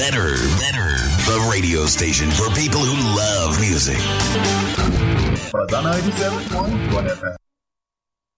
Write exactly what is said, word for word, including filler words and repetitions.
Better, Better, the radio station for people who love music. But ninety-seven point one F M.